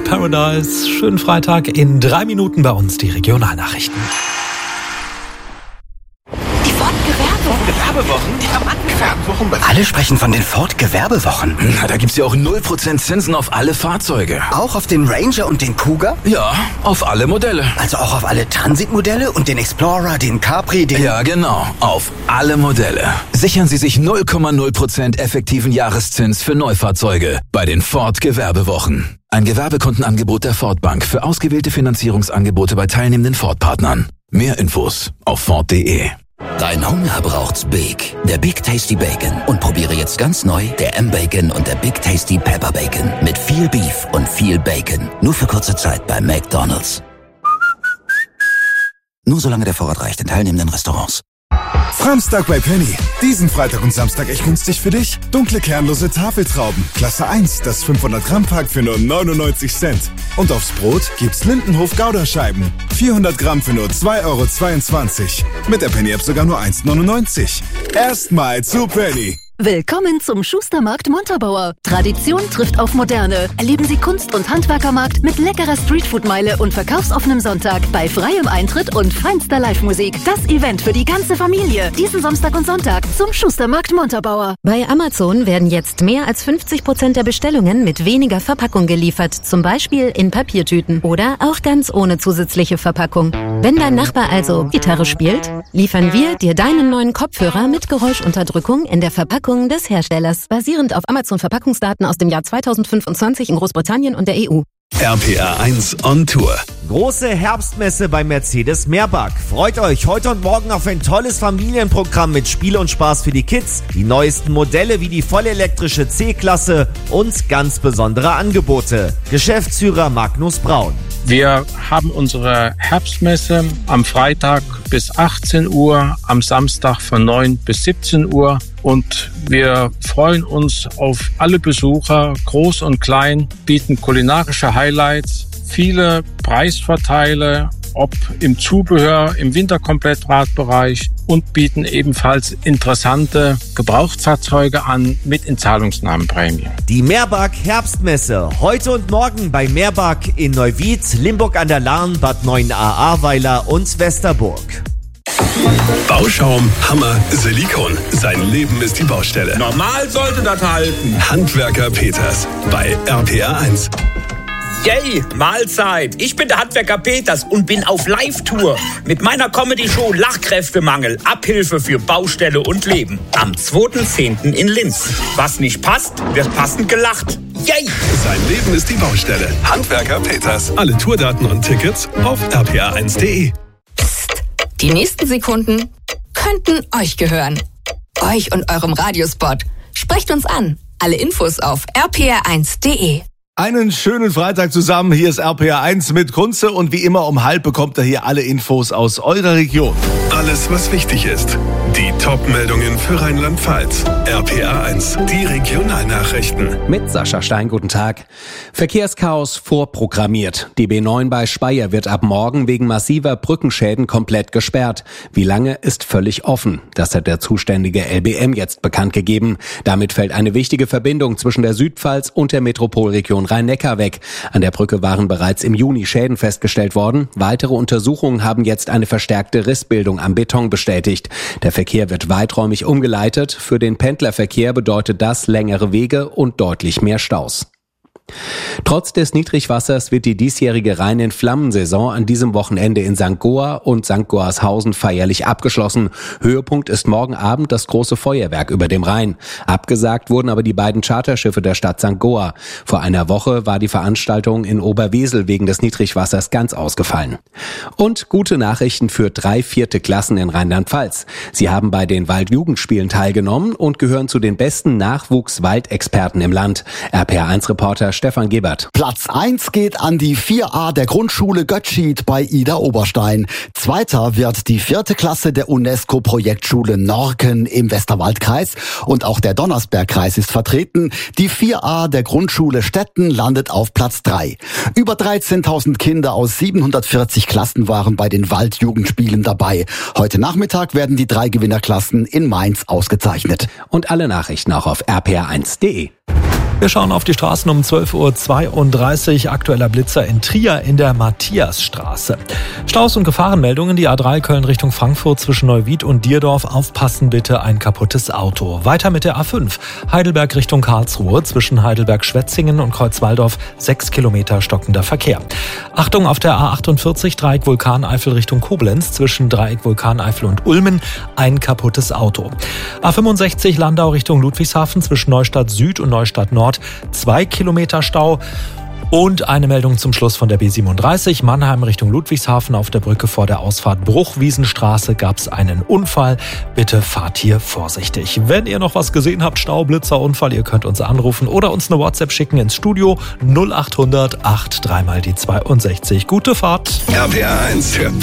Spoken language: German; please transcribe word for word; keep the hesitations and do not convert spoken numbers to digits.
Paradise. Schönen Freitag. In drei Minuten bei uns die Regionalnachrichten. Die Ford-Gewerbewochen. Gewerbewochen? Die haben angefangen. Alle sprechen von den Ford-Gewerbewochen. Na, da gibt's ja auch null Prozent Zinsen auf alle Fahrzeuge. Auch auf den Ranger und den Kuga? Ja, auf alle Modelle. Also auch auf alle Transit-Modelle und den Explorer, den Capri, den... Ja, genau. Auf alle Modelle. Sichern Sie sich null Komma null Prozent effektiven Jahreszins für Neufahrzeuge bei den Ford-Gewerbewochen. Ein Gewerbekundenangebot der Ford Bank für ausgewählte Finanzierungsangebote bei teilnehmenden Ford-Partnern. Mehr Infos auf Ford punkt de. Dein Hunger braucht's Big, der Big Tasty Bacon. Und probiere jetzt ganz neu der M-Bacon und der Big Tasty Pepper Bacon. Mit viel Beef und viel Bacon. Nur für kurze Zeit bei McDonald's. Nur solange der Vorrat reicht in teilnehmenden Restaurants. Framstag bei Penny. Diesen Freitag und Samstag echt günstig für dich. Dunkle kernlose Tafeltrauben. Klasse eins, das fünfhundert Gramm Pack für nur neunundneunzig Cent. Und aufs Brot gibt's Lindenhof Gouda-Scheiben. vierhundert Gramm für nur zwei Euro zweiundzwanzig. Mit der Penny-App sogar nur eins neunundneunzig. Erstmal zu Penny. Willkommen zum Schustermarkt Montabaur. Tradition trifft auf Moderne. Erleben Sie Kunst- und Handwerkermarkt mit leckerer Streetfood-Meile und verkaufsoffenem Sonntag bei freiem Eintritt und feinster Live-Musik. Das Event für die ganze Familie. Diesen Samstag und Sonntag zum Schustermarkt Montabaur. Bei Amazon werden jetzt mehr als fünfzig Prozent der Bestellungen mit weniger Verpackung geliefert. Zum Beispiel in Papiertüten oder auch ganz ohne zusätzliche Verpackung. Wenn dein Nachbar also Gitarre spielt, liefern wir dir deinen neuen Kopfhörer mit Geräuschunterdrückung in der Verpackung des Herstellers, basierend auf Amazon-Verpackungsdaten aus dem Jahr zweitausendfünfundzwanzig in Großbritannien und der E U. R P R eins on Tour. Große Herbstmesse bei Mercedes Meerbach. Freut euch heute und morgen auf ein tolles Familienprogramm mit Spiele und Spaß für die Kids, die neuesten Modelle wie die vollelektrische C-Klasse und ganz besondere Angebote. Geschäftsführer Magnus Braun. Wir haben unsere Herbstmesse am Freitag bis achtzehn Uhr, am Samstag von neun bis siebzehn Uhr. Und wir freuen uns auf alle Besucher, groß und klein, bieten kulinarische Highlights, viele Preisvorteile, ob im Zubehör, im Winterkomplettradbereich, und bieten ebenfalls interessante Gebrauchtfahrzeuge an mit Inzahlungsnahmenprämie. Die Meerbach Herbstmesse. Heute und morgen bei Meerbach in Neuwied, Limburg an der Lahn, Bad Neuenahr-Ahrweiler und Westerburg. Bauschaum, Hammer, Silikon. Sein Leben ist die Baustelle. Normal sollte das halten. Handwerker Peters bei R P R eins. Yay, Mahlzeit. Ich bin der Handwerker Peters und bin auf Live-Tour mit meiner Comedy-Show Lachkräftemangel, Abhilfe für Baustelle und Leben. Am zweiten zehnten in Linz. Was nicht passt, wird passend gelacht. Yay! Sein Leben ist die Baustelle. Handwerker Peters. Alle Tourdaten und Tickets auf r p r eins punkt de. Psst. Die nächsten Sekunden könnten euch gehören. Euch und eurem Radiospot. Sprecht uns an. Alle Infos auf r p r eins punkt de. Einen schönen Freitag zusammen. Hier ist R P R eins mit Kunze und wie immer um halb bekommt ihr hier alle Infos aus eurer Region. Alles, was wichtig ist. Die Top-Meldungen für Rheinland-Pfalz. R P R eins, die Regionalnachrichten. Mit Sascha Stein, guten Tag. Verkehrschaos vorprogrammiert. Die B neun bei Speyer wird ab morgen wegen massiver Brückenschäden komplett gesperrt. Wie lange ist völlig offen. Das hat der zuständige L B M jetzt bekannt gegeben. Damit fällt eine wichtige Verbindung zwischen der Südpfalz und der Metropolregion Rhein-Neckar weg. An der Brücke waren bereits im Juni Schäden festgestellt worden. Weitere Untersuchungen haben jetzt eine verstärkte Rissbildung am Beton bestätigt. Der Verkehr wird weiträumig umgeleitet. Für den Pendlerverkehr bedeutet das längere Wege und deutlich mehr Staus. Trotz des Niedrigwassers wird die diesjährige Rhein-in-Flammen-Saison an diesem Wochenende in Sankt Goar und Sankt Goarshausen feierlich abgeschlossen. Höhepunkt ist morgen Abend das große Feuerwerk über dem Rhein. Abgesagt wurden aber die beiden Charterschiffe der Stadt Sankt Goar. Vor einer Woche war die Veranstaltung in Oberwesel wegen des Niedrigwassers ganz ausgefallen. Und gute Nachrichten für drei vierte Klassen in Rheinland-Pfalz. Sie haben bei den Waldjugendspielen teilgenommen und gehören zu den besten Nachwuchs-Waldexperten im Land. R P R eins Reporter Stefan Gebert. Platz eins geht an die vier a der Grundschule Götschied bei Ida Oberstein. Zweiter wird die vierte Klasse der UNESCO-Projektschule Norken im Westerwaldkreis. Und auch der Donnersbergkreis ist vertreten. Die vier a der Grundschule Stetten landet auf Platz drei. Über dreizehntausend Kinder aus siebenhundertvierzig Klassen waren bei den Waldjugendspielen dabei. Heute Nachmittag werden die drei Gewinnerklassen in Mainz ausgezeichnet. Und alle Nachrichten auch auf r p r eins punkt de. Wir schauen auf die Straßen um zwölf Uhr zweiunddreißig. Aktueller Blitzer in Trier in der Matthiasstraße. Staus und Gefahrenmeldungen. Die A drei Köln Richtung Frankfurt zwischen Neuwied und Dierdorf. Aufpassen bitte, ein kaputtes Auto. Weiter mit der A fünf. Heidelberg Richtung Karlsruhe zwischen Heidelberg-Schwetzingen und Kreuzwaldorf. Sechs Kilometer stockender Verkehr. Achtung auf der A achtundvierzig. Dreieck Vulkaneifel Richtung Koblenz zwischen Dreieck Vulkaneifel und Ulmen. Ein kaputtes Auto. A fünfundsechzig Landau Richtung Ludwigshafen zwischen Neustadt Süd und Neustadt Nord. Zwei Kilometer Stau. Und eine Meldung zum Schluss von der B siebenunddreißig. Mannheim Richtung Ludwigshafen auf der Brücke vor der Ausfahrt Bruchwiesenstraße gab es einen Unfall. Bitte fahrt hier vorsichtig. Wenn ihr noch was gesehen habt, Stau, Blitzer, Unfall, ihr könnt uns anrufen oder uns eine WhatsApp schicken ins Studio null acht hundert acht drei mal die zweiundsechzig. Gute Fahrt. R P R eins.